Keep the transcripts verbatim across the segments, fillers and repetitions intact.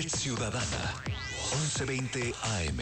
Red Ciudadana, once veinte A M.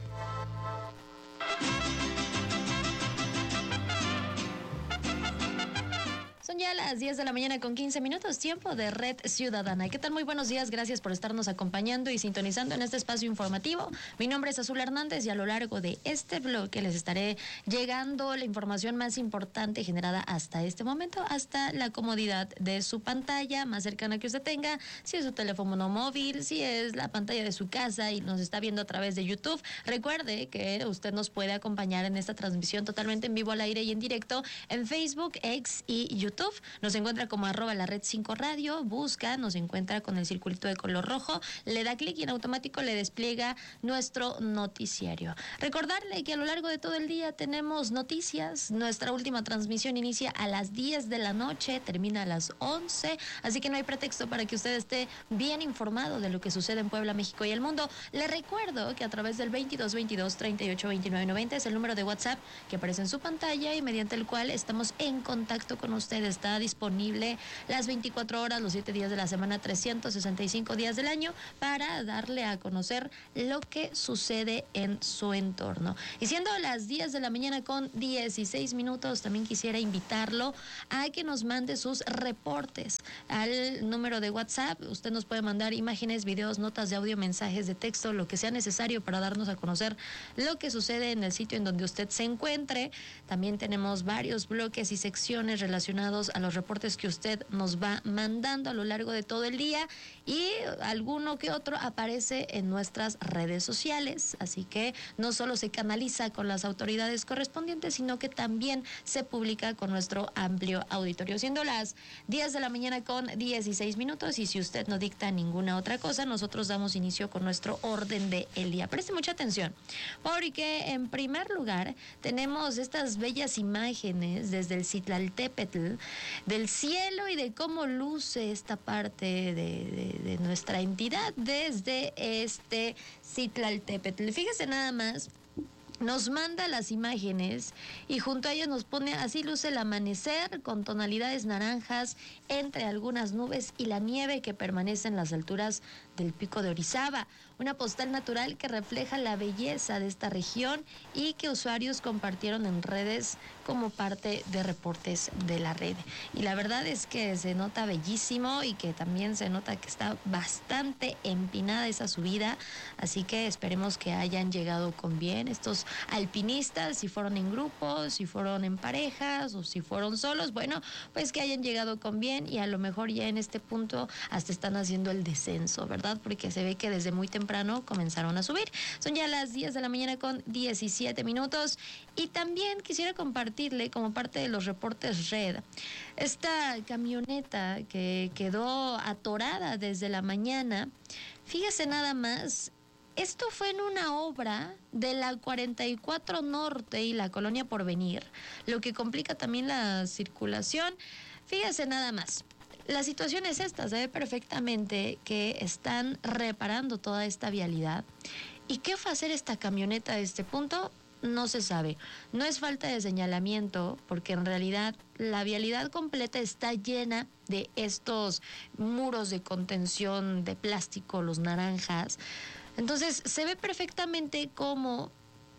Son ya las diez de la mañana con quince minutos, tiempo de Red Ciudadana. ¿Qué tal? Muy buenos días, gracias por estarnos acompañando y sintonizando en este espacio informativo. Mi nombre es Azul Hernández y a lo largo de este bloque les estaré llegando la información más importante generada hasta este momento, hasta la comodidad de su pantalla más cercana que usted tenga, si es su teléfono móvil, si es la pantalla de su casa y nos está viendo a través de YouTube. Recuerde que usted nos puede acompañar en esta transmisión totalmente en vivo, al aire y en directo en Facebook, X y YouTube. Nos encuentra como arroba la red cinco radio, busca, nos encuentra con el circulito de color rojo, le da clic y en automático le despliega nuestro noticiario. Recordarle que a lo largo de todo el día tenemos noticias. Nuestra última transmisión inicia a las diez de la noche, termina a las once, así que no hay pretexto para que usted esté bien informado de lo que sucede en Puebla, México y el mundo. Le recuerdo que a través del veintidós veintidós treinta y ocho veintinueve noventa es el número de WhatsApp que aparece en su pantalla y mediante el cual estamos en contacto con ustedes. Está disponible las veinticuatro horas, los siete días de la semana, trescientos sesenta y cinco días del año, para darle a conocer lo que sucede en su entorno. Y siendo las diez de la mañana con dieciséis minutos, también quisiera invitarlo a que nos mande sus reportes al número de WhatsApp. Usted nos puede mandar imágenes, videos, notas de audio, mensajes de texto, lo que sea necesario para darnos a conocer lo que sucede en el sitio en donde usted se encuentre. También tenemos varios bloques y secciones relacionados a los reportes que usted nos va mandando a lo largo de todo el día, y alguno que otro aparece en nuestras redes sociales, así que no solo se canaliza con las autoridades correspondientes, sino que también se publica con nuestro amplio auditorio. Siendo las diez de la mañana con dieciséis minutos, y si usted no dicta ninguna otra cosa, nosotros damos inicio con nuestro orden del día. Preste mucha atención, porque en primer lugar tenemos estas bellas imágenes desde el Citlaltépetl, del cielo y de cómo luce esta parte de, de, de nuestra entidad desde este Citlaltépetl. Fíjese nada más. Nos manda las imágenes y junto a ellas nos pone: así luce el amanecer con tonalidades naranjas entre algunas nubes y la nieve que permanece en las alturas del pico de Orizaba. Una postal natural que refleja la belleza de esta región y que usuarios compartieron en redes como parte de reportes de la red. Y la verdad es que se nota bellísimo y que también se nota que está bastante empinada esa subida, así que esperemos que hayan llegado con bien estos alpinistas, si fueron en grupos, si fueron en parejas o si fueron solos. Bueno, pues que hayan llegado con bien, y a lo mejor ya en este punto hasta están haciendo el descenso, ¿verdad? Porque se ve que desde muy temprano comenzaron a subir. Son ya las diez de la mañana con diecisiete minutos, y también quisiera compartirle como parte de los reportes Red esta camioneta que quedó atorada desde la mañana. Fíjese nada más. Esto fue en una obra de la cuarenta y cuatro Norte y la Colonia Porvenir, lo que complica también la circulación. Fíjese nada más. La situación es esta: se ve perfectamente que están reparando toda esta vialidad. ¿Y qué va a hacer esta camioneta a este punto? No se sabe. No es falta de señalamiento, porque en realidad la vialidad completa está llena de estos muros de contención de plástico, los naranjas. Entonces se ve perfectamente cómo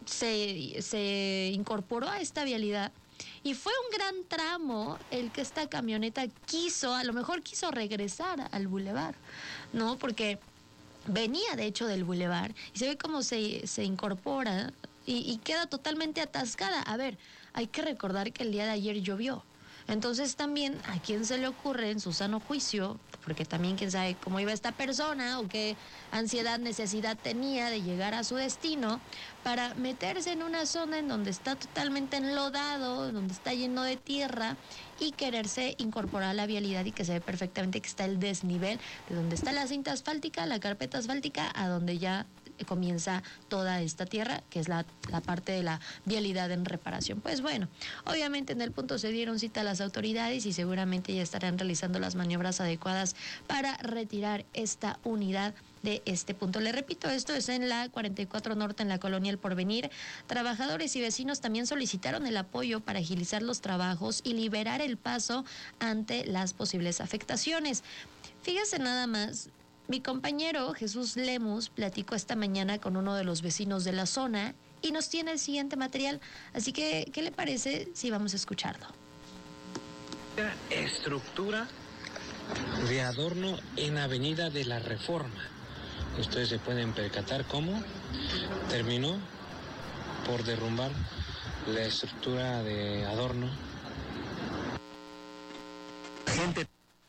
se, se incorporó a esta vialidad, y fue un gran tramo el que esta camioneta quiso, a lo mejor quiso regresar al bulevar, ¿no? Porque venía de hecho del bulevar y se ve cómo se, se incorpora y, y queda totalmente atascada. A ver, hay que recordar que el día de ayer llovió. Entonces también, ¿a quién se le ocurre en su sano juicio? Porque también quién sabe cómo iba esta persona o qué ansiedad, necesidad tenía de llegar a su destino, para meterse en una zona en donde está totalmente enlodado, donde está lleno de tierra, y quererse incorporar a la vialidad, y que se ve perfectamente que está el desnivel de donde está la cinta asfáltica, la carpeta asfáltica, a donde ya comienza toda esta tierra, que es la, la parte de la vialidad en reparación. Pues bueno, obviamente en el punto se dieron cita a las autoridades y seguramente ya estarán realizando las maniobras adecuadas para retirar esta unidad de este punto. Le repito, esto es en la cuarenta y cuatro Norte, en la Colonia El Porvenir. Trabajadores y vecinos también solicitaron el apoyo para agilizar los trabajos y liberar el paso ante las posibles afectaciones. Fíjese nada más, Mi compañero Jesús Lemus platicó esta mañana con uno de los vecinos de la zona y nos tiene el siguiente material. Así que, ¿qué le parece si vamos a escucharlo? Estructura de adorno en Avenida de la Reforma. Ustedes se pueden percatar cómo terminó por derrumbar la estructura de adorno. Gente.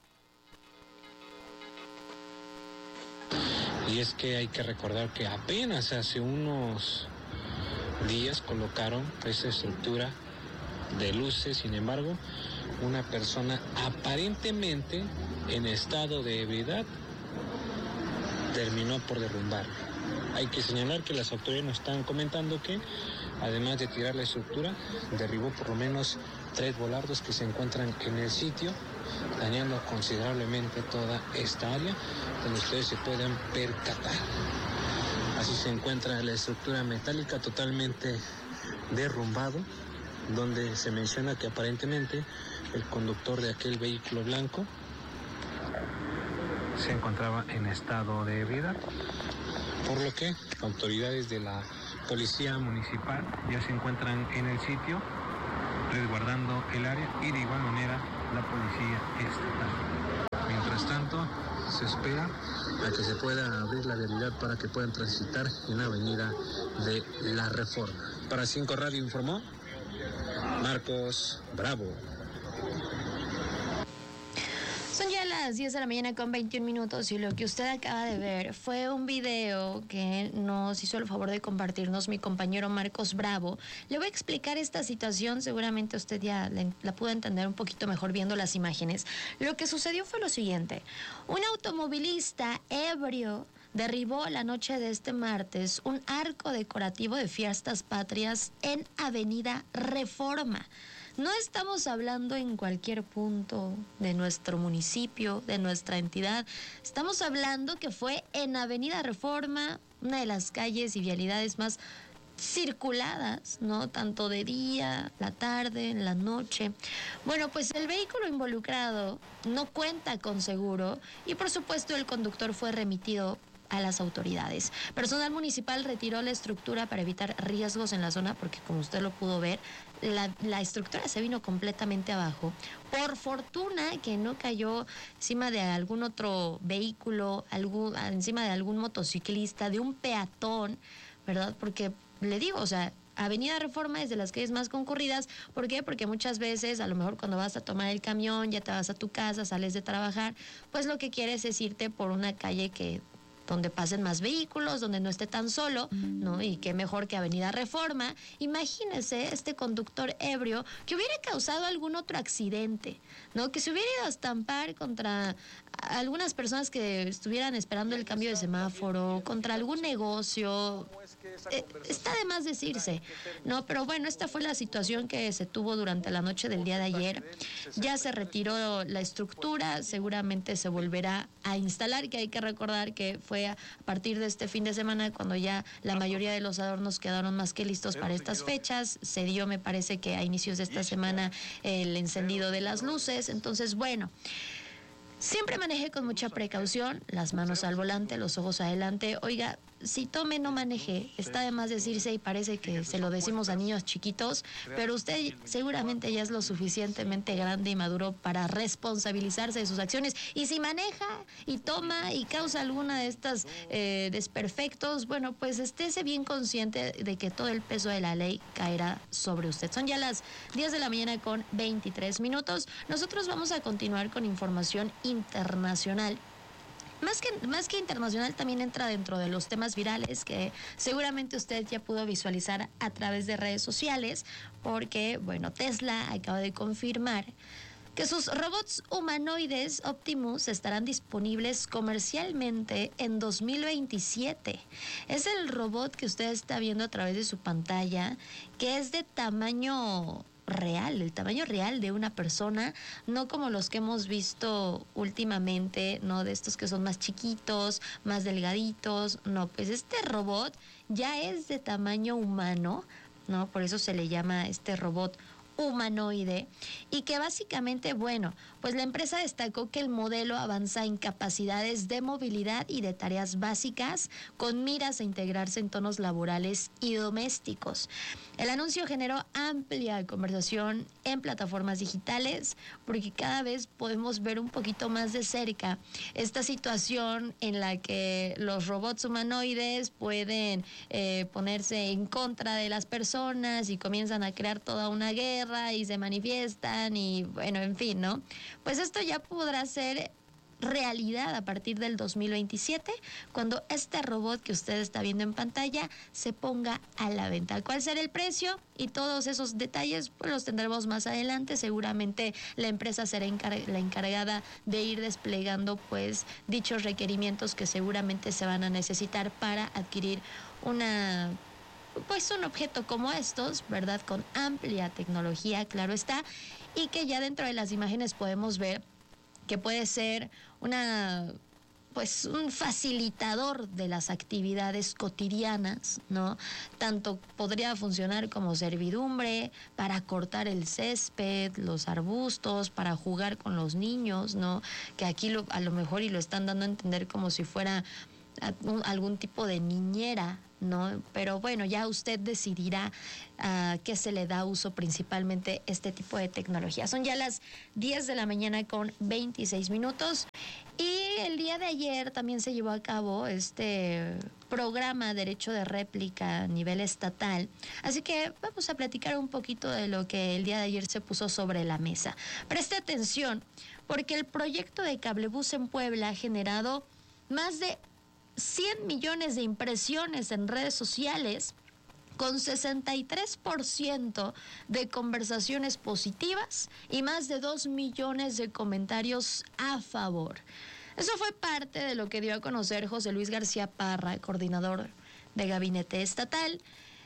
Y es que hay que recordar que apenas hace unos días colocaron esa estructura de luces. Sin embargo, una persona aparentemente en estado de ebriedad terminó por derrumbarlo. Hay que señalar que las autoridades nos están comentando que, además de tirar la estructura, derribó por lo menos tres volardos que se encuentran en el sitio, dañando considerablemente toda esta área, donde ustedes se puedan percatar. Así se encuentra la estructura metálica totalmente derrumbado, donde se menciona que aparentemente el conductor de aquel vehículo blanco se encontraba en estado de ebriedad, por lo que autoridades de la Policía Municipal ya se encuentran en el sitio resguardando el área, y de igual manera la Policía Estatal. Mientras tanto, se espera a que se pueda abrir la vialidad para que puedan transitar en la Avenida de la Reforma. Para Cinco Radio informó Marcos Bravo. Son ya las diez de la mañana con veintiún minutos y lo que usted acaba de ver fue un video que nos hizo el favor de compartirnos mi compañero Marcos Bravo. Le voy a explicar esta situación, seguramente usted ya la, la pudo entender un poquito mejor viendo las imágenes. Lo que sucedió fue lo siguiente: un automovilista ebrio derribó la noche de este martes un arco decorativo de fiestas patrias en Avenida Reforma. No estamos hablando en cualquier punto de nuestro municipio, de nuestra entidad. Estamos hablando que fue en Avenida Reforma, una de las calles y vialidades más circuladas, ¿no? Tanto de día, la tarde, en la noche. Bueno, pues el vehículo involucrado no cuenta con seguro y por supuesto el conductor fue remitido a las autoridades. Personal municipal retiró la estructura para evitar riesgos en la zona porque, como usted lo pudo ver, la, la estructura se vino completamente abajo. Por fortuna que no cayó encima de algún otro vehículo, algún, encima de algún motociclista, de un peatón, ¿verdad? Porque le digo, o sea, Avenida Reforma es de las calles más concurridas. ¿Por qué? Porque muchas veces, a lo mejor cuando vas a tomar el camión, ya te vas a tu casa, sales de trabajar, pues lo que quieres es irte por una calle que donde pasen más vehículos, donde no esté tan solo, ¿no? Y qué mejor que Avenida Reforma. Imagínese este conductor ebrio que hubiera causado algún otro accidente, ¿no? Que se hubiera ido a estampar contra algunas personas que estuvieran esperando el cambio de semáforo, contra algún negocio. Eh, está de más decirse, ¿no? Pero bueno, esta fue la situación que se tuvo durante la noche del día de ayer. Ya se retiró la estructura, seguramente se volverá a instalar, que hay que recordar que fue a partir de este fin de semana cuando ya la mayoría de los adornos quedaron más que listos para estas fechas. Se dio, me parece que a inicios de esta semana, el encendido de las luces. Entonces, bueno, siempre maneje con mucha precaución, las manos al volante, los ojos adelante. Oiga, si tome, no maneje. Está de más decirse y parece que se lo decimos a niños chiquitos, pero usted seguramente ya es lo suficientemente grande y maduro para responsabilizarse de sus acciones. Y si maneja y toma y causa alguna de estas eh, desperfectos, bueno, pues estése bien consciente de que todo el peso de la ley caerá sobre usted. Son ya las diez de la mañana con veintitrés minutos. Nosotros vamos a continuar con información internacional. Más que, más que internacional, también entra dentro de los temas virales que seguramente usted ya pudo visualizar a través de redes sociales, porque, bueno, Tesla acaba de confirmar que sus robots humanoides Optimus estarán disponibles comercialmente en dos mil veintisiete. Es el robot que usted está viendo a través de su pantalla, que es de tamaño real, el tamaño real de una persona, no como los que hemos visto últimamente, no de estos que son más chiquitos, más delgaditos. No, pues este robot ya es de tamaño humano, ¿no? Por eso se le llama este robot humanoide y que básicamente, bueno, pues la empresa destacó que el modelo avanza en capacidades de movilidad y de tareas básicas con miras a integrarse en entornos laborales y domésticos. El anuncio generó amplia conversación en plataformas digitales porque cada vez podemos ver un poquito más de cerca esta situación en la que los robots humanoides pueden eh, ponerse en contra de las personas y comienzan a crear toda una guerra y se manifiestan y bueno, en fin, ¿no? Pues esto ya podrá ser realidad a partir del dos mil veintisiete, cuando este robot que usted está viendo en pantalla se ponga a la venta. ¿Cuál será el precio? Y todos esos detalles pues los tendremos más adelante. Seguramente la empresa será encar- la encargada de ir desplegando pues dichos requerimientos que seguramente se van a necesitar para adquirir una... pues un objeto como estos, ¿verdad? Con amplia tecnología, claro está, y que ya dentro de las imágenes podemos ver que puede ser una, pues un facilitador de las actividades cotidianas, ¿no? Tanto podría funcionar como servidumbre para cortar el césped, los arbustos, para jugar con los niños, ¿no? Que aquí lo, a lo mejor y lo están dando a entender como si fuera algún tipo de niñera, ¿no? Pero bueno, ya usted decidirá a uh, qué se le da uso principalmente este tipo de tecnología. Son ya las diez de la mañana con veintiséis minutos y el día de ayer también se llevó a cabo este programa Derecho de Réplica a nivel estatal. Así que vamos a platicar un poquito de lo que el día de ayer se puso sobre la mesa. Preste atención, porque el proyecto de Cablebús en Puebla ha generado más de cien millones de impresiones en redes sociales, con sesenta y tres por ciento de conversaciones positivas y más de dos millones de comentarios a favor. Eso fue parte de lo que dio a conocer José Luis García Parra, coordinador de Gabinete Estatal.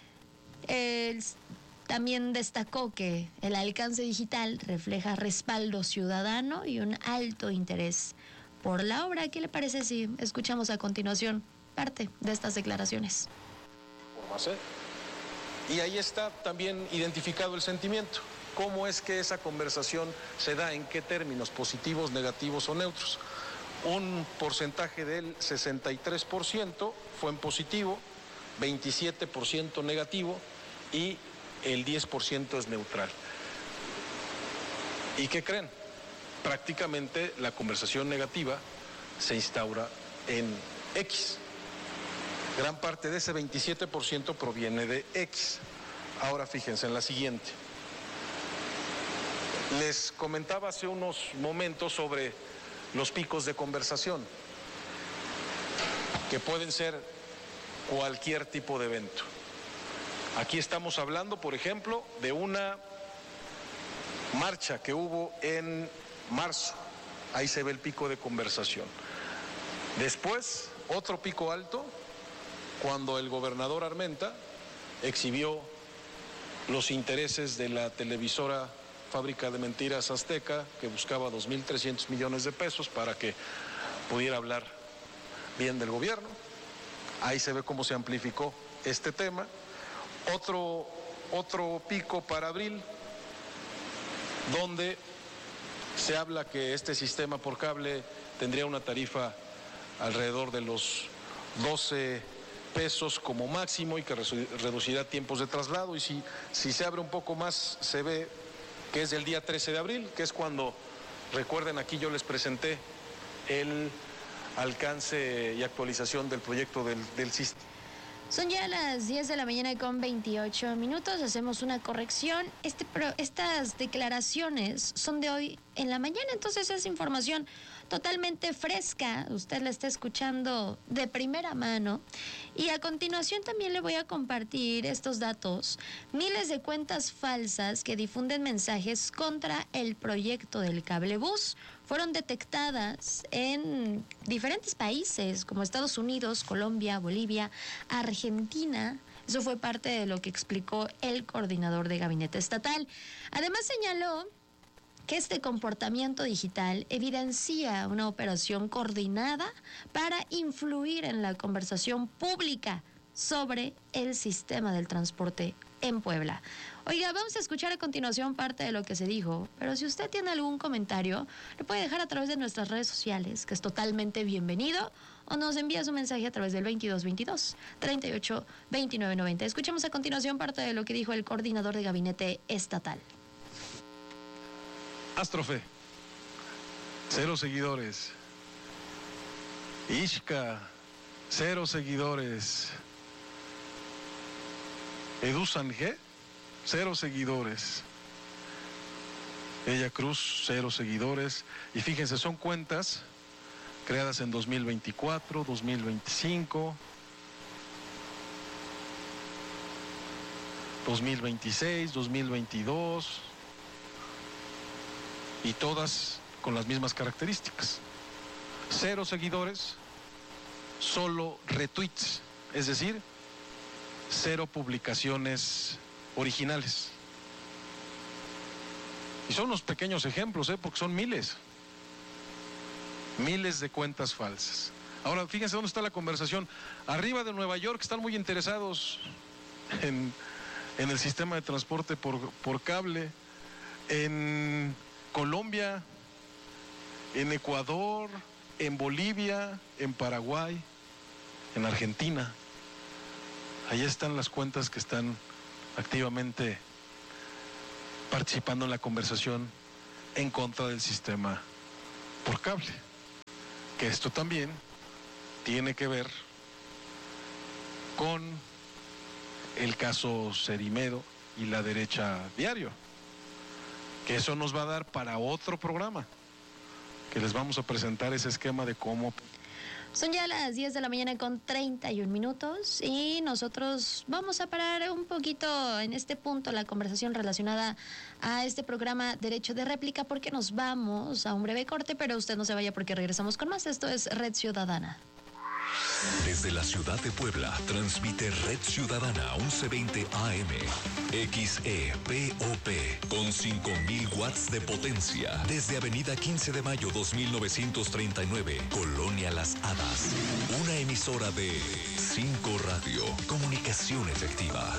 Él también destacó que el alcance digital refleja respaldo ciudadano y un alto interés por la obra. ¿Qué le parece si escuchamos a continuación parte de estas declaraciones? Y ahí está también identificado el sentimiento. ¿Cómo es que esa conversación se da? ¿En qué términos? ¿Positivos, negativos o neutros? Un porcentaje del sesenta y tres por ciento fue en positivo, veintisiete por ciento negativo y el diez por ciento es neutral. ¿Y qué creen? Prácticamente la conversación negativa se instaura en X. Gran parte de ese veintisiete por ciento proviene de X. Ahora fíjense en la siguiente. Les comentaba hace unos momentos sobre los picos de conversación, que pueden ser cualquier tipo de evento. Aquí estamos hablando, por ejemplo, de una marcha que hubo en marzo, ahí se ve el pico de conversación. Después, otro pico alto, cuando el gobernador Armenta exhibió los intereses de la televisora Fábrica de Mentiras Azteca, que buscaba dos mil trescientos millones de pesos para que pudiera hablar bien del gobierno. Ahí se ve cómo se amplificó este tema. Otro, otro pico para abril, donde se habla que este sistema por cable tendría una tarifa alrededor de los doce pesos como máximo y que reducirá tiempos de traslado. Y si, si se abre un poco más, se ve que es del día trece de abril, que es cuando, recuerden, aquí yo les presenté el alcance y actualización del proyecto del, del sistema. Son ya las diez de la mañana con veintiocho minutos, hacemos una corrección. Este, pro, estas declaraciones son de hoy en la mañana, entonces es información totalmente fresca. Usted la está escuchando de primera mano. Y a continuación también le voy a compartir estos datos. Miles de cuentas falsas que difunden mensajes contra el proyecto del cablebús fueron detectadas en diferentes países como Estados Unidos, Colombia, Bolivia, Argentina. Eso fue parte de lo que explicó el coordinador de Gabinete Estatal. Además señaló que este comportamiento digital evidencia una operación coordinada para influir en la conversación pública sobre el sistema del transporte en Puebla. Oiga, vamos a escuchar a continuación parte de lo que se dijo, pero si usted tiene algún comentario, lo puede dejar a través de nuestras redes sociales, que es totalmente bienvenido, o nos envía su mensaje a través del veintidós veintidós, treinta y ocho, veintinueve noventa. Escuchemos a continuación parte de lo que dijo el coordinador de gabinete estatal. Astrofe, cero seguidores. Ishka, cero seguidores. Edu Sange, cero seguidores. Ella Cruz, cero seguidores. Y fíjense, son cuentas creadas en dos mil veinticuatro, dos mil veinticinco, dos mil veintiséis, dos mil veintidós, y todas con las mismas características. Cero seguidores, solo retweets, es decir, cero publicaciones originales. Y son unos pequeños ejemplos, ¿eh? Porque son miles. Miles de cuentas falsas. Ahora, fíjense dónde está la conversación. Arriba de Nueva York están muy interesados en, en el sistema de transporte por, por cable. En Colombia, en Ecuador, en Bolivia, en Paraguay, en Argentina. Allá están las cuentas que están activamente participando en la conversación en contra del sistema por cable. Que esto también tiene que ver con el caso Cerimedo y la derecha diario, que eso nos va a dar para otro programa, que les vamos a presentar ese esquema de cómo... Son ya las diez de la mañana con treinta y un minutos y nosotros vamos a parar un poquito en este punto la conversación relacionada a este programa Derecho de Réplica, porque nos vamos a un breve corte, pero usted no se vaya porque regresamos con más. Esto es Red Ciudadana. Desde la ciudad de Puebla, transmite Red Ciudadana once veinte A M, X E P O P, con cinco mil watts de potencia, desde Avenida quince de mayo dos mil novecientos treinta y nueve, Colonia Las Hadas. Una emisora de cinco Radio, comunicación efectiva.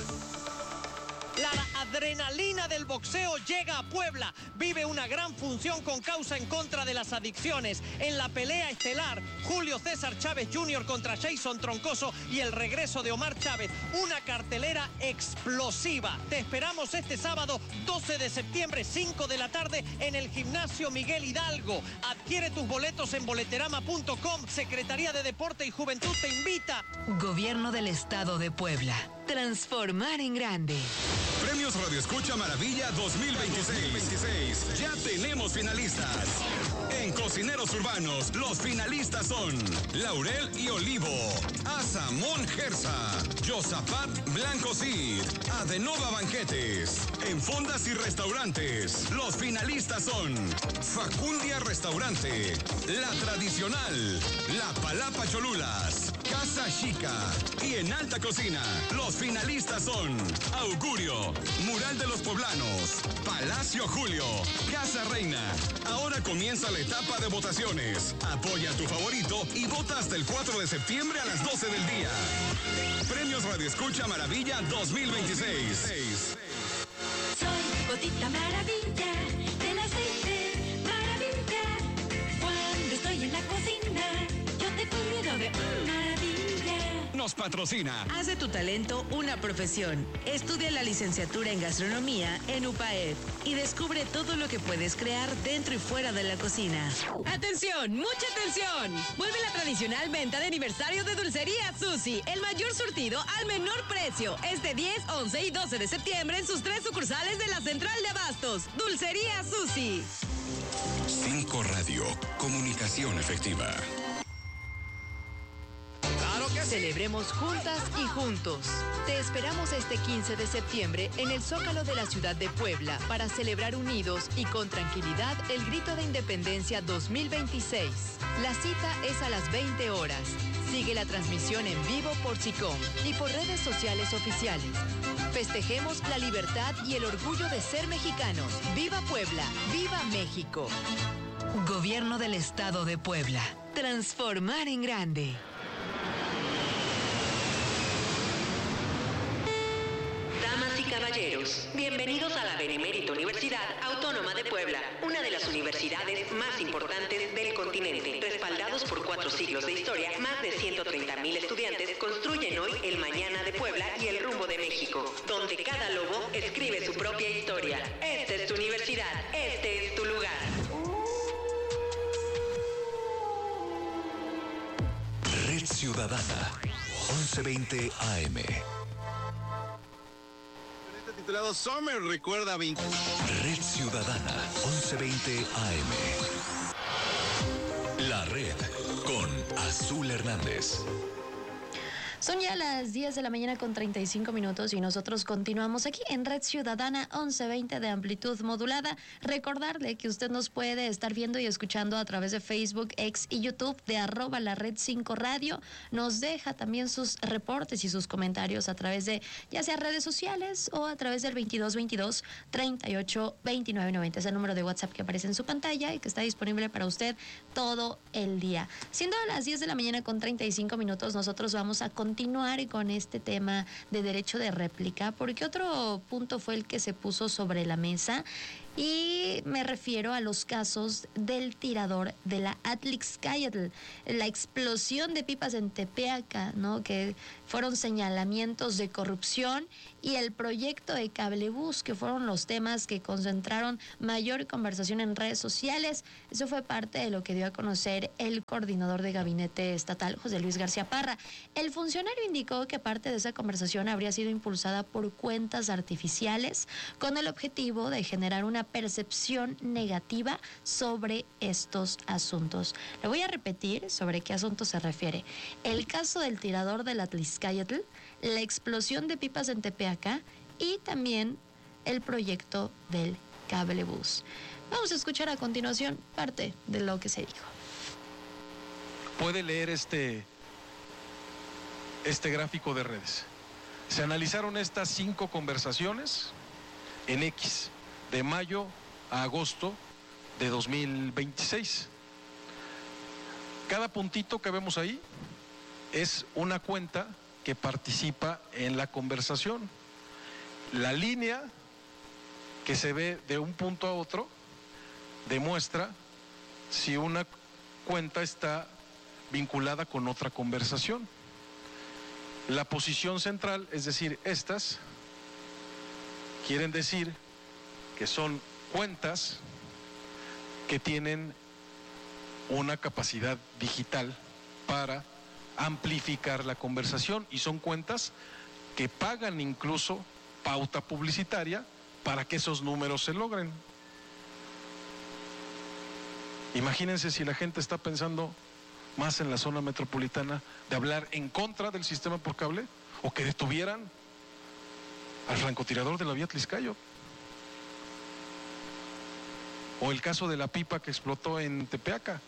La adrenalina del boxeo llega a Puebla. Vive una gran función con causa en contra de las adicciones. En la pelea estelar, Julio César Chávez junior contra Jason Troncoso y el regreso de Omar Chávez. Una cartelera explosiva. Te esperamos este sábado doce de septiembre, cinco de la tarde, en el Gimnasio Miguel Hidalgo. Adquiere tus boletos en boleterama punto com. Secretaría de Deporte y Juventud te invita. Gobierno del Estado de Puebla. Transformar en grande. Premios Radio Escucha Maravilla dos mil veintiséis. Ya tenemos finalistas. En Cocineros Urbanos, los finalistas son Laurel y Olivo, Azamón Gersa, Yosapat Blanco Cid, Adenova Banquetes. En Fondas y Restaurantes, los finalistas son Facundia Restaurante, La Tradicional, La Palapa Cholulas, Casa Chica. Y en Alta Cocina, los finalistas son Augurio, Mural de los Poblanos, Palacio Julio, Casa Reina. Ahora comienza la etapa de votaciones. Apoya a tu favorito y vota hasta el cuatro de septiembre a las doce del día. Premios Radio Escucha Maravilla dos mil veintiséis. Soy Gotita Maravilla, del aceite maravilla. Cuando estoy en la cocina, yo te cuido de mm, maravilla. Nos patrocina. Haz de tu talento una profesión. Estudia la licenciatura en gastronomía en U P A E P y descubre todo lo que puedes crear dentro y fuera de la cocina. ¡Atención! ¡Mucha atención! Vuelve la tradicional venta de aniversario de Dulcería Susi. El mayor surtido al menor precio. Este diez, once y doce de septiembre en sus tres sucursales de la Central de Abastos. Dulcería Susi. cinco Radio, comunicación efectiva. Celebremos juntas y juntos. Te esperamos este quince de septiembre en el Zócalo de la ciudad de Puebla para celebrar unidos y con tranquilidad el Grito de Independencia dos mil veintiséis. La cita es a las veinte horas. Sigue la transmisión en vivo por SICOM y por redes sociales oficiales. Festejemos la libertad y el orgullo de ser mexicanos. ¡Viva Puebla! ¡Viva México! Gobierno del Estado de Puebla. Transformar en grande. Damas y caballeros, caballeros, bienvenidos a la Benemérita Universidad Autónoma de Puebla, una de las universidades más importantes del continente. Respaldados por cuatro siglos de historia, más de ciento treinta mil estudiantes construyen hoy el mañana de Puebla y el rumbo de México, donde cada lobo escribe su propia historia. Esta es tu universidad, este es tu lugar. Red Ciudadana, once veinte A M. Titulado Summer, recuerda veinte. Red Ciudadana, once veinte A M. La Red con Azul Hernández. Son ya las diez de la mañana con treinta y cinco minutos y nosotros continuamos aquí en Red Ciudadana once veinte de amplitud modulada. Recordarle que usted nos puede estar viendo y escuchando a través de Facebook, X y YouTube de arroba la red cinco radio. Nos deja también sus reportes y sus comentarios a través de ya sea redes sociales o a través del veintidós veintidós treinta y ocho veintinueve noventa. Es el número de WhatsApp que aparece en su pantalla y que está disponible para usted todo el día. Siendo las diez de la mañana con treinta y cinco minutos, nosotros vamos a continuar con este tema de derecho de réplica, porque otro punto fue el que se puso sobre la mesa y me refiero a los casos del tirador de la Atlixcáyatl, la explosión de pipas en Tepeaca, ¿no? Que fueron señalamientos de corrupción, y el proyecto de cablebús, que fueron los temas que concentraron mayor conversación en redes sociales. Eso fue parte de lo que dio a conocer el coordinador de gabinete estatal, José Luis García Parra. El funcionario indicó que parte de esa conversación habría sido impulsada por cuentas artificiales con el objetivo de generar una percepción negativa sobre estos asuntos. Le voy a repetir sobre qué asunto se refiere. El caso del tirador de la Atlixcáyatl, la explosión de pipas en Tepeaca y también el proyecto del cablebús. Vamos a escuchar a continuación parte de lo que se dijo. Puede leer este, este gráfico de redes. Se analizaron estas cinco conversaciones en X, de mayo a agosto de dos mil veintiséis. Cada puntito que vemos ahí es una cuenta que participa en la conversación. La línea que se ve de un punto a otro demuestra si una cuenta está vinculada con otra conversación. La posición central, es decir, estas, quieren decir que son cuentas que tienen una capacidad digital para amplificar la conversación, y son cuentas que pagan incluso pauta publicitaria para que esos números se logren. Imagínense si la gente está pensando más en la zona metropolitana de hablar en contra del sistema por cable, o que detuvieran al francotirador de la vía Tliscayo, o el caso de la pipa que explotó en Tepeaca.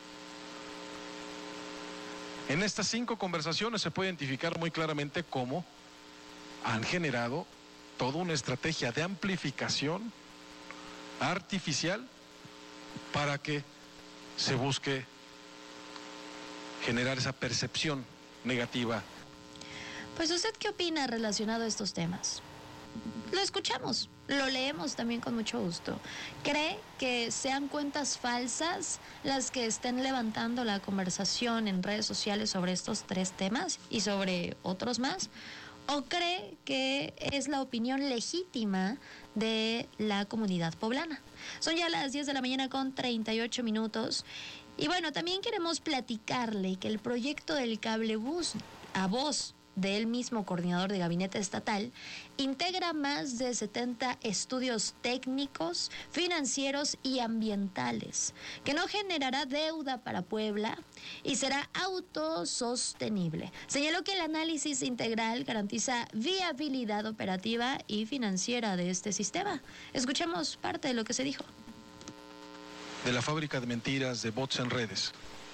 En estas cinco conversaciones se puede identificar muy claramente cómo han generado toda una estrategia de amplificación artificial para que se busque generar esa percepción negativa. Pues, ¿usted qué opina relacionado a estos temas? Lo escuchamos, lo leemos también con mucho gusto. ¿Cree que sean cuentas falsas las que estén levantando la conversación en redes sociales sobre estos tres temas y sobre otros más? ¿O cree que es la opinión legítima de la comunidad poblana? Son ya las diez de la mañana con treinta y ocho minutos. Y bueno, también queremos platicarle que el proyecto del cablebús, a voz del mismo coordinador de gabinete estatal, integra más de setenta estudios técnicos, financieros y ambientales, que no generará deuda para Puebla y será autosostenible. Señaló que el análisis integral garantiza viabilidad operativa y financiera de este sistema. Escuchemos parte de lo que se dijo. De la fábrica de mentiras, de bots en redes.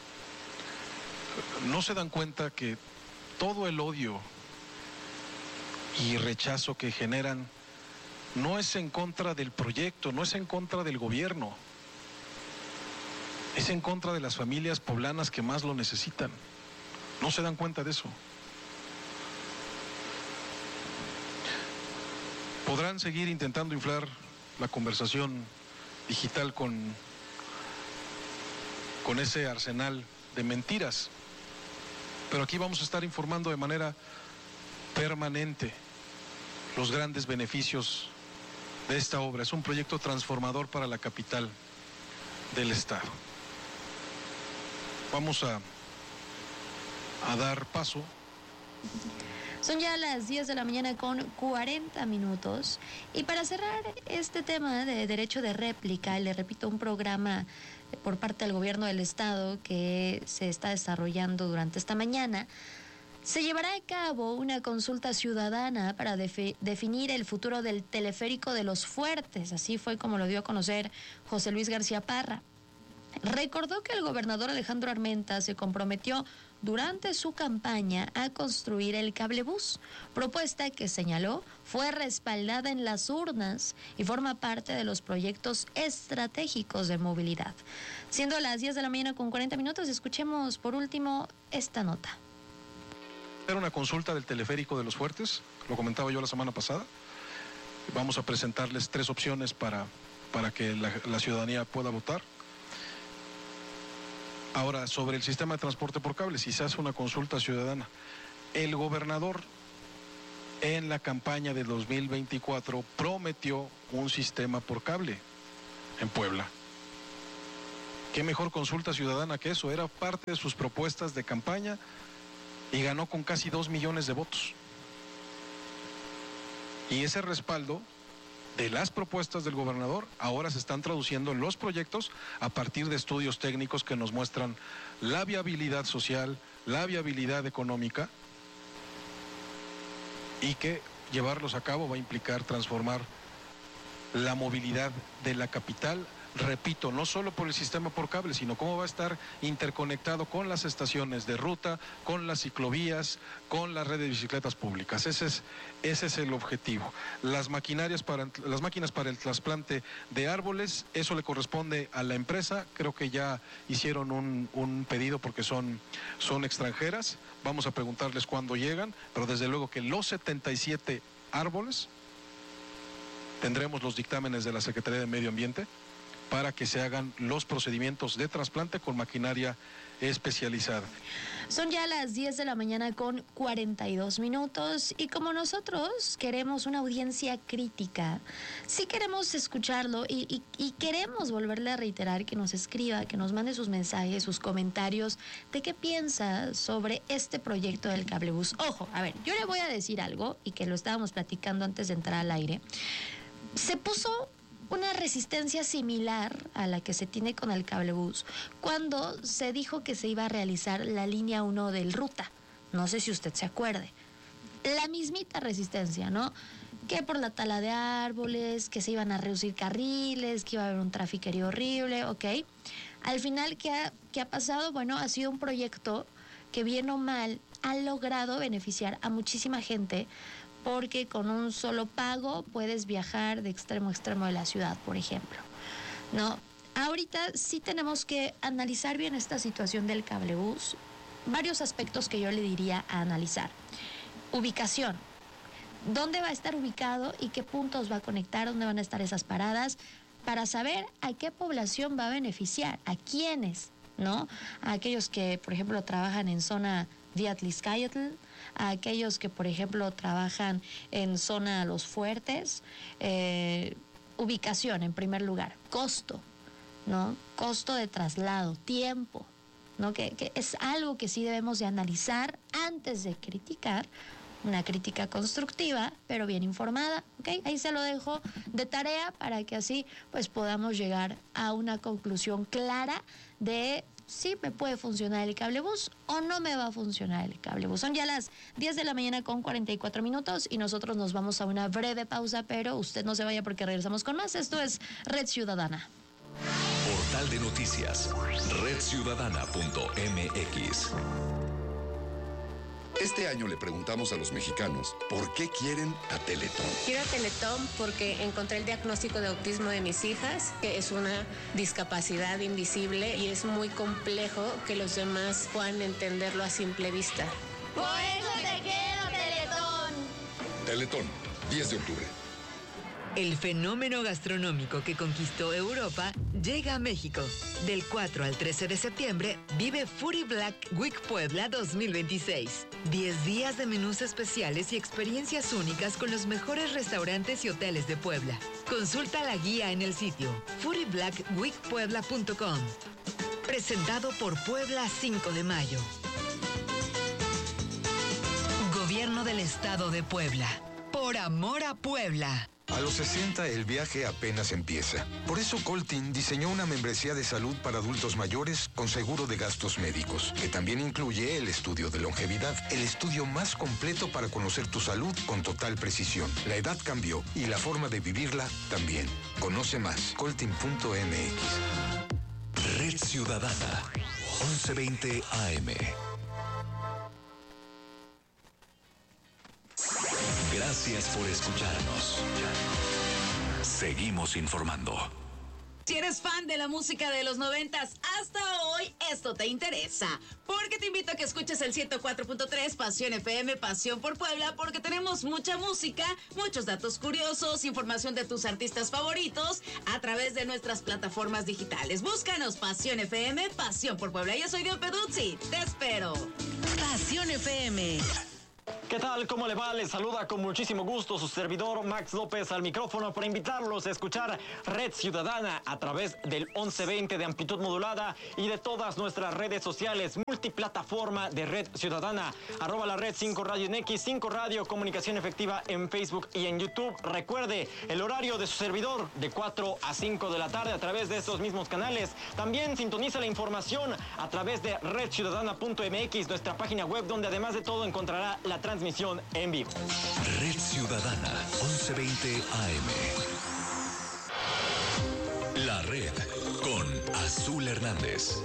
¿No se dan cuenta que todo el odio y rechazo que generan no es en contra del proyecto, no es en contra del gobierno, es en contra de las familias poblanas que más lo necesitan? ¿No se dan cuenta de eso? Podrán seguir intentando inflar la conversación digital con, con ese arsenal de mentiras, pero aquí vamos a estar informando de manera permanente los grandes beneficios de esta obra. Es un proyecto transformador para la capital del estado. Vamos a, a dar paso. Son ya las diez de la mañana con cuarenta minutos. Y para cerrar este tema de derecho de réplica, le repito, un programa por parte del gobierno del estado que se está desarrollando durante esta mañana, se llevará a cabo una consulta ciudadana para defi- definir el futuro del teleférico de Los Fuertes. Así fue como lo dio a conocer José Luis García Parra. Recordó que el gobernador Alejandro Armenta se comprometió durante su campaña a construir el cablebús, propuesta que señaló fue respaldada en las urnas y forma parte de los proyectos estratégicos de movilidad. Siendo las diez de la mañana con cuarenta minutos, escuchemos por último esta nota. Era una consulta del teleférico de Los Fuertes, lo comentaba yo la semana pasada. Vamos a presentarles tres opciones para, para que la, la ciudadanía pueda votar. Ahora, sobre el sistema de transporte por cable, si se hace una consulta ciudadana, el gobernador en la campaña de dos mil veinticuatro prometió un sistema por cable en Puebla. ¿Qué mejor consulta ciudadana que eso? Era parte de sus propuestas de campaña y ganó con casi dos millones de votos. Y ese respaldo de las propuestas del gobernador ahora se están traduciendo en los proyectos a partir de estudios técnicos que nos muestran la viabilidad social, la viabilidad económica, y que llevarlos a cabo va a implicar transformar la movilidad de la capital. Repito, no solo por el sistema por cable, sino cómo va a estar interconectado con las estaciones de ruta, con las ciclovías, con la red de bicicletas públicas. Ese es, ese es el objetivo. Las maquinarias para, las máquinas para el trasplante de árboles, eso le corresponde a la empresa. Creo que ya hicieron un, un pedido porque son, son extranjeras. Vamos a preguntarles cuándo llegan, pero desde luego que los setenta y siete árboles tendremos los dictámenes de la Secretaría de Medio Ambiente para que se hagan los procedimientos de trasplante con maquinaria especializada. Son ya las diez de la mañana con cuarenta y dos minutos y como nosotros queremos una audiencia crítica, sí queremos escucharlo y, y, y queremos volverle a reiterar que nos escriba, que nos mande sus mensajes, sus comentarios de qué piensa sobre este proyecto del cablebús. Ojo, a ver, yo le voy a decir algo y que lo estábamos platicando antes de entrar al aire. Se puso una resistencia similar a la que se tiene con el cablebús cuando se dijo que se iba a realizar la línea uno del Ruta. No sé si usted se acuerde. La mismita resistencia, ¿no? Que por la tala de árboles, que se iban a reducir carriles, que iba a haber un trafiquerío horrible, ¿ok? Al final, ¿qué ha, qué ha pasado? Bueno, ha sido un proyecto que bien o mal ha logrado beneficiar a muchísima gente, porque con un solo pago puedes viajar de extremo a extremo de la ciudad, por ejemplo, ¿no? Ahorita sí tenemos que analizar bien esta situación del cablebús. Varios aspectos que yo le diría a analizar. Ubicación. ¿Dónde va a estar ubicado y qué puntos va a conectar? ¿Dónde van a estar esas paradas? Para saber a qué población va a beneficiar, a quiénes, ¿no? A aquellos que, por ejemplo, trabajan en zona de Atlixcayotl, a aquellos que, por ejemplo, trabajan en zona Los Fuertes. Eh, ubicación, en primer lugar. Costo, ¿no? Costo de traslado, tiempo, ¿no? Que, que es algo que sí debemos de analizar antes de criticar. Una crítica constructiva, pero bien informada, ¿ok? Ahí se lo dejo de tarea para que así pues podamos llegar a una conclusión clara de si me puede funcionar el cablebús o no me va a funcionar el cablebús. Son ya las diez de la mañana con cuarenta y cuatro minutos y nosotros nos vamos a una breve pausa, pero usted no se vaya porque regresamos con más. Esto es Red Ciudadana. Portal de noticias, red ciudadana punto m x. Este año le preguntamos a los mexicanos por qué quieren a Teletón. Quiero a Teletón porque encontré el diagnóstico de autismo de mis hijas, que es una discapacidad invisible y es muy complejo que los demás puedan entenderlo a simple vista. Por eso te quiero, Teletón. Teletón, diez de octubre. El fenómeno gastronómico que conquistó Europa llega a México. Del cuatro al trece de septiembre, vive Foodie Black Week Puebla dos mil veintiséis. diez días de menús especiales y experiencias únicas con los mejores restaurantes y hoteles de Puebla. Consulta la guía en el sitio foodie black week puebla punto com. Presentado por Puebla cinco de mayo. Gobierno del Estado de Puebla. Por amor a Puebla. A los sesenta el viaje apenas empieza. Por eso Coltin diseñó una membresía de salud para adultos mayores con seguro de gastos médicos, que también incluye el estudio de longevidad, el estudio más completo para conocer tu salud con total precisión. La edad cambió y la forma de vivirla también. Conoce más, coltin punto m x. Red Ciudadana, once veinte A M. Gracias por escucharnos. Seguimos informando. Si eres fan de la música de los noventas hasta hoy, esto te interesa. Porque te invito a que escuches el ciento cuatro punto tres Pasión F M, Pasión por Puebla, porque tenemos mucha música, muchos datos curiosos, información de tus artistas favoritos a través de nuestras plataformas digitales. Búscanos Pasión F M, Pasión por Puebla. Yo soy Dio Peduzzi, te espero. Pasión F M. ¿Qué tal? ¿Cómo le va? Les saluda con muchísimo gusto su servidor Max López al micrófono para invitarlos a escuchar Red Ciudadana a través del once veinte de amplitud modulada y de todas nuestras redes sociales, multiplataforma de Red Ciudadana, arroba la red cinco Radio en X, cinco Radio, comunicación efectiva en Facebook y en YouTube. Recuerde el horario de su servidor de cuatro a cinco de la tarde a través de estos mismos canales. También sintoniza la información a través de red ciudadana punto m x, nuestra página web, donde además de todo encontrará la transmisión en vivo. Red Ciudadana, once veinte A M. La Red con Azul Hernández.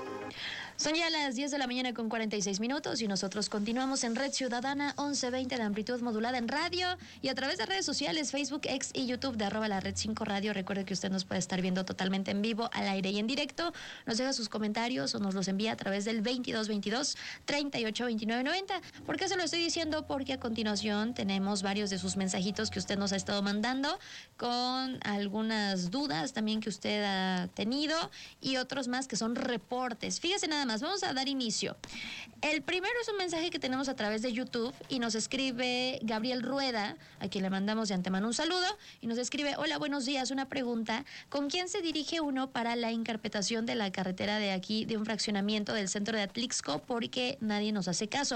Son ya las diez de la mañana con cuarenta y seis minutos y nosotros continuamos en Red Ciudadana once veinte de amplitud modulada en radio y a través de redes sociales, Facebook, X y YouTube de arroba la red cinco Radio. Recuerde que usted nos puede estar viendo totalmente en vivo, al aire y en directo. Nos deja sus comentarios o nos los envía a través del veintidós veintidós, treinta y ocho veintinueve noventa. ¿Por qué se lo estoy diciendo? Porque a continuación tenemos varios de sus mensajitos que usted nos ha estado mandando con algunas dudas también que usted ha tenido y otros más que son reportes. Fíjese nada más. Vamos a dar inicio. El primero es un mensaje que tenemos a través de YouTube y nos escribe Gabriel Rueda, a quien le mandamos de antemano un saludo, y nos escribe: hola, buenos días, una pregunta. ¿Con quién se dirige uno para la incarpetación de la carretera de aquí, de un fraccionamiento del centro de Atlixco? Porque nadie nos hace caso.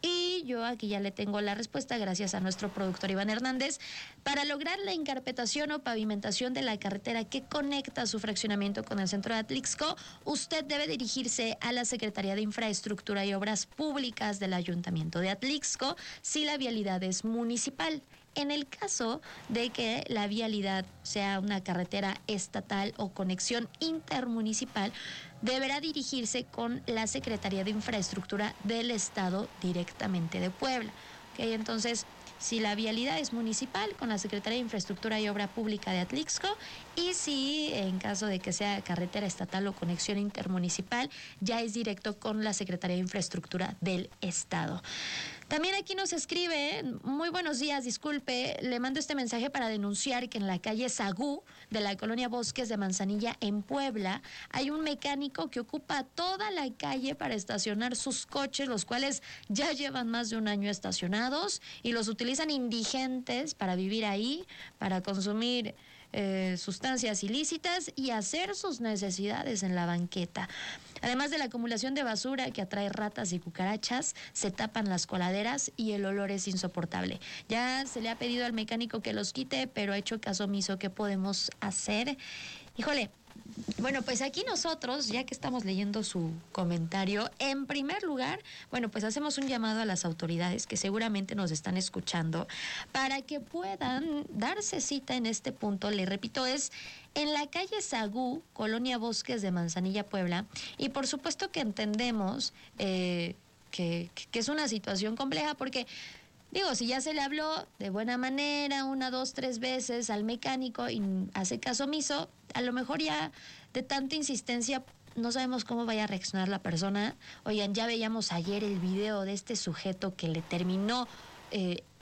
Y yo aquí ya le tengo la respuesta gracias a nuestro productor Iván Hernández. Para lograr la incarpetación o pavimentación de la carretera que conecta su fraccionamiento con el centro de Atlixco, usted debe dirigirse a la Secretaría de Infraestructura y Obras Públicas del Ayuntamiento de Atlixco si la vialidad es municipal. En el caso de que la vialidad sea una carretera estatal o conexión intermunicipal, deberá dirigirse con la Secretaría de Infraestructura del Estado directamente de Puebla. ¿Okay? Entonces, si la vialidad es municipal, con la Secretaría de Infraestructura y Obra Pública de Atlixco, y si en caso de que sea carretera estatal o conexión intermunicipal, ya es directo con la Secretaría de Infraestructura del Estado. También aquí nos escribe: muy buenos días, disculpe, le mando este mensaje para denunciar que en la calle Sagú de la colonia Bosques de Manzanilla en Puebla hay un mecánico que ocupa toda la calle para estacionar sus coches, los cuales ya llevan más de un año estacionados y los utilizan indigentes para vivir ahí, para consumir Eh, sustancias ilícitas y hacer sus necesidades en la banqueta. Además de la acumulación de basura que atrae ratas y cucarachas, se tapan las coladeras y el olor es insoportable. Ya se le ha pedido al mecánico que los quite, pero ha hecho caso omiso. ¿Qué podemos hacer? Híjole, bueno, pues aquí nosotros, ya que estamos leyendo su comentario, en primer lugar, bueno, pues hacemos un llamado a las autoridades que seguramente nos están escuchando para que puedan darse cita en este punto. Le repito, es en la calle Sagú, colonia Bosques de Manzanilla, Puebla, y por supuesto que entendemos eh, que, que es una situación compleja porque... Digo, si ya se le habló de buena manera una, dos, tres veces al mecánico y hace caso omiso, a lo mejor ya de tanta insistencia no sabemos cómo vaya a reaccionar la persona. Oigan, ya veíamos ayer el video de este sujeto que le terminó eh,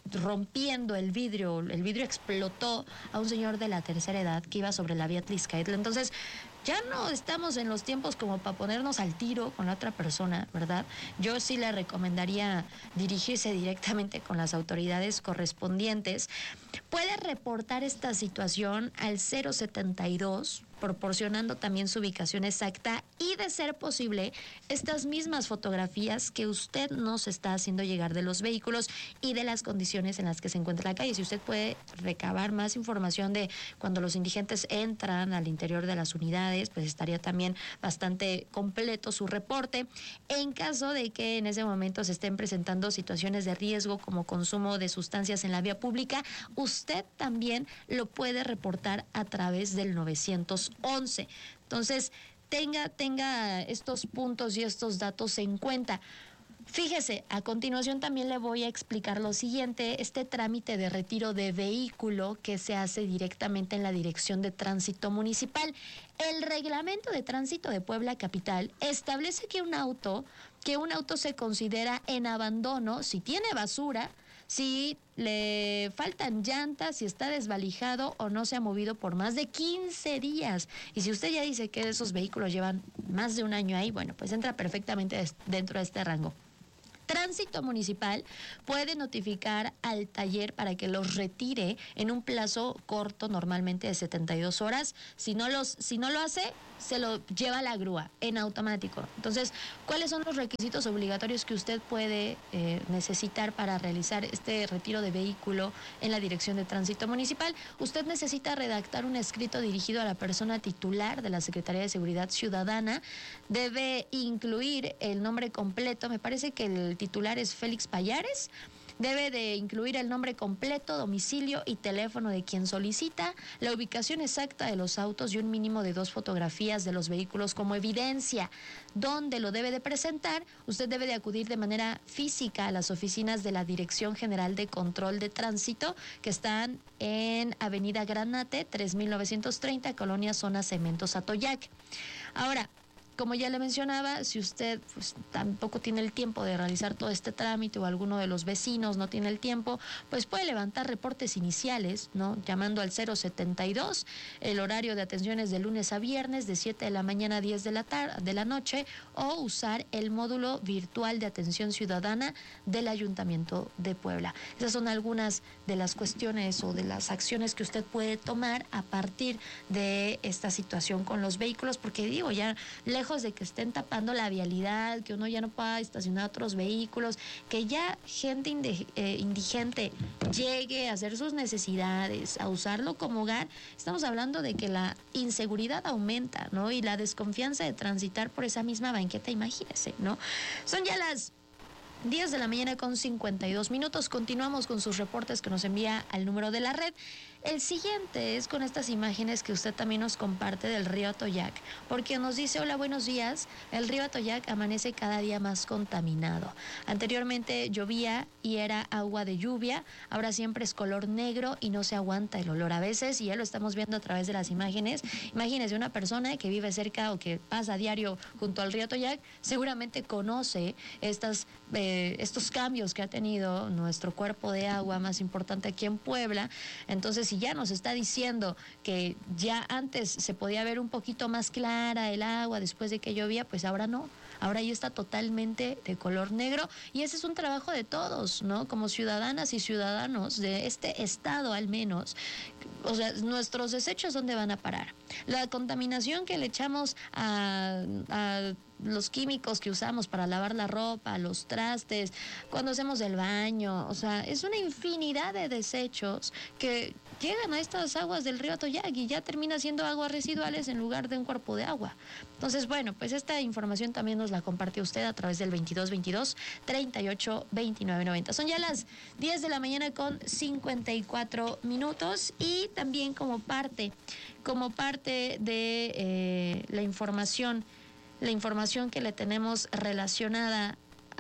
rompiendo el vidrio, el vidrio explotó a un señor de la tercera edad que iba sobre la vía Tliscaitla. Entonces, ya no estamos en los tiempos como para ponernos al tiro con la otra persona, ¿verdad? Yo sí le recomendaría dirigirse directamente con las autoridades correspondientes. Puede reportar esta situación al cero setenta y dos, proporcionando también su ubicación exacta y, de ser posible, estas mismas fotografías que usted nos está haciendo llegar de los vehículos y de las condiciones en las que se encuentra la calle. Si usted puede recabar más información de cuando los indigentes entran al interior de las unidades, pues estaría también bastante completo su reporte. En caso de que en ese momento se estén presentando situaciones de riesgo como consumo de sustancias en la vía pública, usted también lo puede reportar a través del novecientos once. Entonces, tenga, tenga estos puntos y estos datos en cuenta. Fíjese, a continuación también le voy a explicar lo siguiente, este trámite de retiro de vehículo que se hace directamente en la Dirección de Tránsito Municipal. El Reglamento de Tránsito de Puebla Capital establece que un auto, que un auto se considera en abandono si tiene basura, si le faltan llantas, si está desvalijado o no se ha movido por más de quince días. Y si usted ya dice que esos vehículos llevan más de un año ahí, bueno, pues entra perfectamente dentro de este rango. Tránsito Municipal puede notificar al taller para que los retire en un plazo corto, normalmente de setenta y dos horas. Si no, los, si no lo hace, se lo lleva a la grúa en automático. Entonces, ¿cuáles son los requisitos obligatorios que usted puede eh, necesitar para realizar este retiro de vehículo en la Dirección de Tránsito Municipal? Usted necesita redactar un escrito dirigido a la persona titular de la Secretaría de Seguridad Ciudadana. Debe incluir el nombre completo. Me parece que el titular es Félix Payares. Debe de incluir el nombre completo, domicilio y teléfono de quien solicita, la ubicación exacta de los autos y un mínimo de dos fotografías de los vehículos como evidencia. ¿Dónde lo debe de presentar? Usted debe de acudir de manera física a las oficinas de la Dirección General de Control de Tránsito, que están en Avenida Granate, tres mil novecientos treinta, Colonia Zona Cementos Atoyac. Ahora, como ya le mencionaba, si usted pues, tampoco tiene el tiempo de realizar todo este trámite o alguno de los vecinos no tiene el tiempo, pues puede levantar reportes iniciales, ¿no? Llamando al cero setenta y dos. El horario de atención es de lunes a viernes, de siete de la mañana a diez de la tarde, de la noche, o usar el módulo virtual de atención ciudadana del Ayuntamiento de Puebla. Esas son algunas de las cuestiones o de las acciones que usted puede tomar a partir de esta situación con los vehículos, porque digo, ya lejos de que estén tapando la vialidad, que uno ya no pueda estacionar otros vehículos, que ya gente indi- eh, indigente llegue a hacer sus necesidades, a usarlo como hogar, estamos hablando de que la inseguridad aumenta, ¿no? Y la desconfianza de transitar por esa misma banqueta, imagínese, ¿no? Son ya las diez de la mañana con cincuenta y dos minutos. Continuamos con sus reportes que nos envía al número de la red. El siguiente es con estas imágenes que usted también nos comparte del río Atoyac, porque nos dice: hola, buenos días, el río Atoyac amanece cada día más contaminado. Anteriormente llovía y era agua de lluvia, ahora siempre es color negro y no se aguanta el olor a veces, y ya lo estamos viendo a través de las imágenes. Imagínese una persona que vive cerca o que pasa a diario junto al río Atoyac, seguramente conoce estas, eh, estos cambios que ha tenido nuestro cuerpo de agua más importante aquí en Puebla. Entonces, si ya nos está diciendo que ya antes se podía ver un poquito más clara el agua después de que llovía, pues ahora no. Ahora ya está totalmente de color negro, y ese es un trabajo de todos, ¿no? Como ciudadanas y ciudadanos de este estado al menos. O sea, nuestros desechos, ¿dónde van a parar? La contaminación que le echamos a, a los químicos que usamos para lavar la ropa, los trastes, cuando hacemos el baño, o sea, es una infinidad de desechos que llegan a estas aguas del río Atoyac y ya termina siendo aguas residuales en lugar de un cuerpo de agua. Entonces, bueno, pues esta información también nos la comparte usted a través del veintidós veintidós, treinta y ocho, veintinueve noventa. Son ya las diez de la mañana con cincuenta y cuatro minutos, y también como parte, como parte de eh, la información, la información que le tenemos relacionada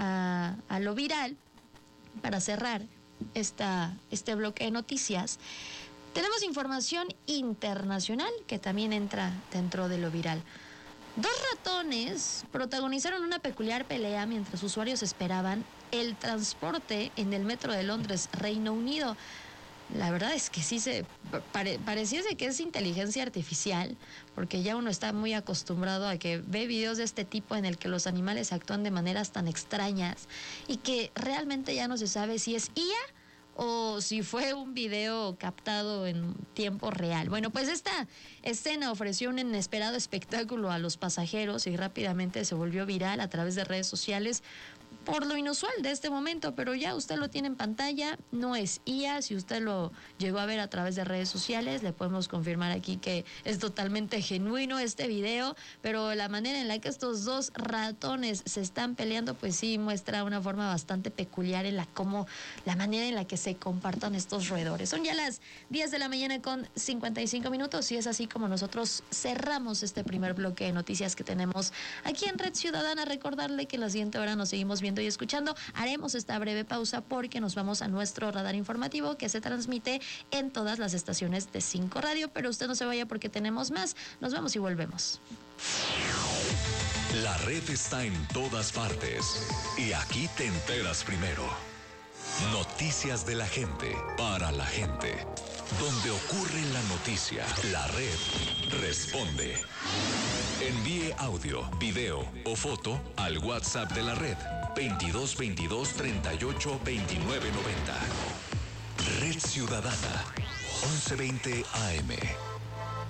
a, a lo viral, para cerrar esta, este bloque de noticias, tenemos información internacional que también entra dentro de lo viral. Dos ratones protagonizaron una peculiar pelea mientras usuarios esperaban el transporte en el metro de Londres, Reino Unido. La verdad es que sí se pare, pareciese que es inteligencia artificial, porque ya uno está muy acostumbrado a que ve videos de este tipo en el que los animales actúan de maneras tan extrañas y que realmente ya no se sabe si es I A o si fue un video captado en tiempo real. Bueno, pues esta escena ofreció un inesperado espectáculo a los pasajeros y rápidamente se volvió viral a través de redes sociales por lo inusual de este momento, pero ya usted lo tiene en pantalla, no es I A. Si usted lo llegó a ver a través de redes sociales, le podemos confirmar aquí que es totalmente genuino este video, pero la manera en la que estos dos ratones se están peleando, pues sí muestra una forma bastante peculiar en la cómo, la manera en la que se compartan estos roedores. Son ya las diez de la mañana con cincuenta y cinco minutos y es así como nosotros cerramos este primer bloque de noticias que tenemos aquí en Red Ciudadana. Recordarle que en la siguiente hora nos seguimos viendo y escuchando. Haremos esta breve pausa porque nos vamos a nuestro radar informativo que se transmite en todas las estaciones de cinco Radio, pero usted no se vaya porque tenemos más. Nos vamos y volvemos. La red está en todas partes y aquí te enteras primero. Noticias de la gente, para la gente. Donde ocurre la noticia, la red responde. Envíe audio, video o foto al WhatsApp de la red veintidós veintidós treinta y ocho veintinueve noventa. Red Ciudadana once veinte A M.